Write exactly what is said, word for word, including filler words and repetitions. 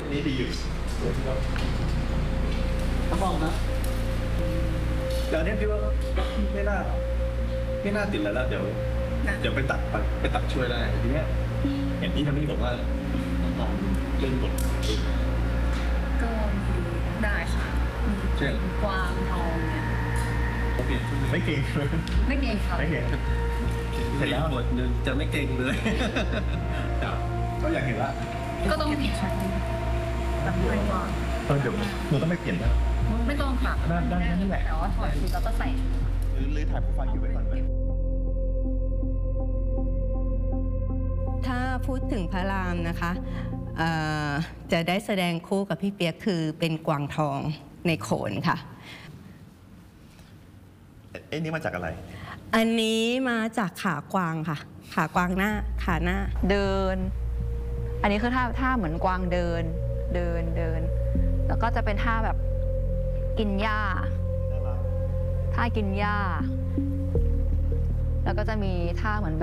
นี่ดีอยู่ถ้ามองนะเดี๋ยวนี้พี่ว่าไม่น่าไม่น่าติดแล้วแล้วเดี๋ยวเดี๋ยวไปตัดไปตัดช่วยได้ทีเนี้ยเห็นที่ทำนี่บอกว่าต้องลองเล่นบทก็มีได้ค่ะเช่นกวางทองเนี่ยไม่เก่งเลยไม่เก่งค่ะไม่เก่งเสร็จแล้วบทนึงจะไม่เก่งเลยก็อยากเห็นละก็ต้องเปลี่ยนชุดแบบนี้กวางเออเดี๋ยวหนูต้องไม่เปลี่ยนนะไม่ต้องค่ะด้านด้านนี่แหละแต่ว่าถอดชุดแล้วก็ใส่หรือหรือถ่ายโปรไฟล์อยู่ไว้ก่อนไหมถ้าพูดถึงพระรามนะคะจะได้แสดงคู่กับพี่เปียกคือเป็นกวางทองในโขนค่ะเอ้นี่มาจากอะไรอันนี้มาจากขากวางค่ะขากวางหน้าขาหน้าเดินอันนี้คือท่าท่าเหมือนกวางเดินเดินเดินแล้วก็จะเป็นท่าแบบกินหญ้าท่ากินหญ้าแล้วก็จะมีท่าเหมือน